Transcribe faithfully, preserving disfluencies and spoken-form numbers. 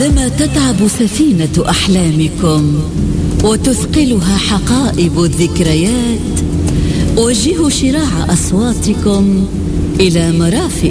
عندما تتعب سفينة أحلامكم وتثقلها حقائب الذكريات، وجهوا شراع أصواتكم إلى مرافئ